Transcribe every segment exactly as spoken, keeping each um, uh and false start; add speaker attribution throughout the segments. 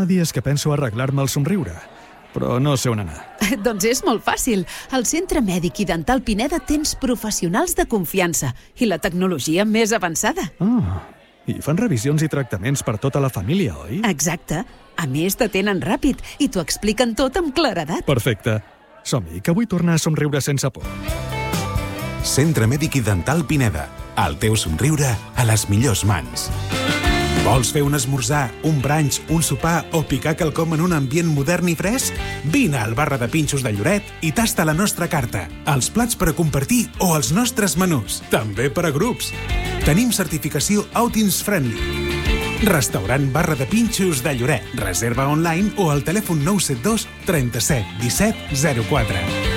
Speaker 1: Fa dies que penso arreglar-me el somriure, però no sé on anar.
Speaker 2: Doncs és molt fàcil. Al Centre Mèdic i Dental Pineda tens professionals de confiança i la tecnologia més avançada.
Speaker 1: Ah, i fan revisions i tractaments per tota la família, oi?
Speaker 2: Exacte. A més, t'atenen ràpid i t'ho expliquen tot amb claredat.
Speaker 1: Perfecte. Som-hi, que vull tornar a somriure sense por.
Speaker 3: Centre Mèdic i Dental Pineda. El teu somriure a les millors mans. Vols fer un esmorzar, un brunch, un sopar o picar quelcom en un ambient modern i fresc? Vine al Barra de Pinxos de Lloret i tasta la nostra carta, els plats per a compartir o els nostres menús, també per a grups. Tenim certificació Outings Friendly. Restaurant Barra de Pinxos de Lloret. Reserva online o al telèfon nou set dos trenta-set disset zero quatre.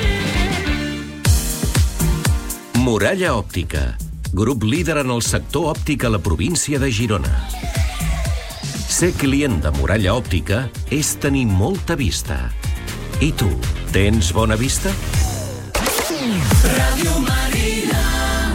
Speaker 4: Muralla Òptica, grup líder en el sector òptic a la província de Girona. Ser client de Muralla Òptica és tenir molta vista. I tu, tens bona vista?
Speaker 5: Ràdio Marina.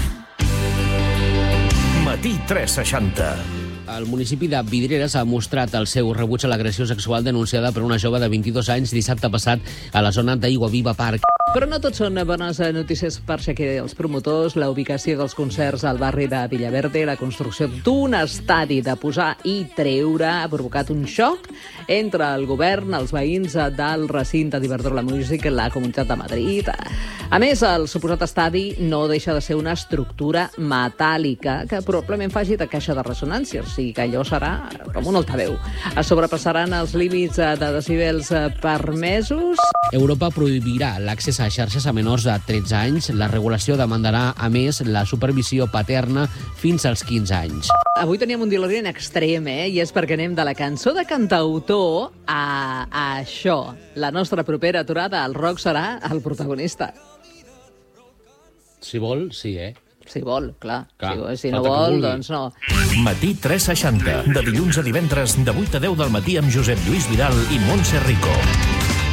Speaker 6: Matí tres seixanta.
Speaker 7: El municipi de Vidreres ha mostrat el seu rebuig a l'agressió sexual denunciada per una jove de vint-i-dos anys dissabte passat a la zona d'Aiguaviva Park.
Speaker 8: Però no tot són bones notícies per Shakira i els promotors. La ubicació dels concerts al barri de Villaverde, la construcció d'un estadi de posar i treure ha provocat un xoc entre el govern, els veïns del recinte d'Iberdrola Music i la Comunitat de Madrid. A més, el suposat estadi no deixa de ser una estructura metàl·lica que probablement faci de caixa de ressonància, o sigui que allò serà com un altaveu. Es sobrepassaran els límits de decibels permesos.
Speaker 7: Europa prohibirà l'accés a xarxes a menors de tretze anys. La regulació demandarà, a més, la supervisió paterna fins als quinze anys.
Speaker 8: Avui teníem un DeLorean extrem, eh? I és perquè anem de la cançó de cantautor a, a això. La nostra propera aturada al rock serà el protagonista.
Speaker 7: Si vol, sí, eh?
Speaker 8: Si vol, clar.
Speaker 7: clar
Speaker 8: si, si no vol, doncs no.
Speaker 6: Matí tres seixanta. De dilluns a divendres, de vuit a deu del matí amb Josep Lluís Vidal i Montse Rico.